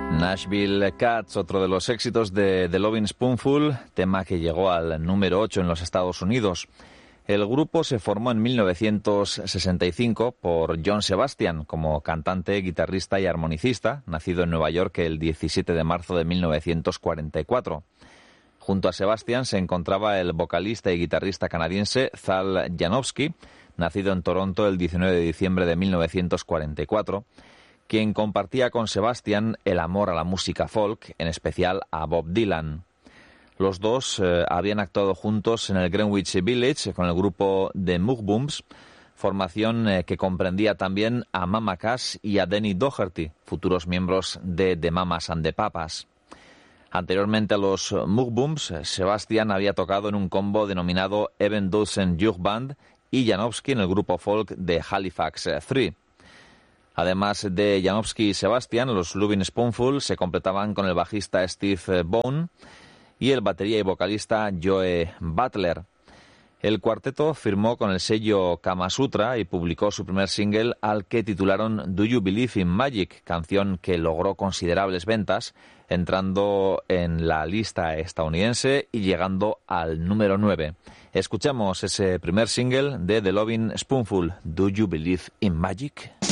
Nashville Cats, otro de los éxitos de The Lovin' Spoonful, tema que llegó al número 8 en los Estados Unidos. El grupo se formó en 1965 por John Sebastian como cantante, guitarrista y armonicista, nacido en Nueva York el 17 de marzo de 1944. Junto a Sebastian se encontraba el vocalista y guitarrista canadiense Zal Janowski, nacido en Toronto el 19 de diciembre de 1944, quien compartía con Sebastian el amor a la música folk, en especial a Bob Dylan. Los dos habían actuado juntos en el Greenwich Village con el grupo The Moog Booms, formación que comprendía también a Mama Cass y a Denny Doherty, futuros miembros de The Mamas and the Papas. Anteriormente a los Moog Booms, Sebastian había tocado en un combo denominado Even Dozen Jug Band y Janowski en el grupo folk de Halifax 3. Además de Janowski y Sebastian, los Lovin' Spoonful se completaban con el bajista Steve Bone y el batería y vocalista Joe Butler. El cuarteto firmó con el sello Kama Sutra y publicó su primer single, al que titularon Do You Believe in Magic, canción que logró considerables ventas, entrando en la lista estadounidense y llegando al número 9. Escuchamos ese primer single de The Lovin' Spoonful, Do You Believe in Magic?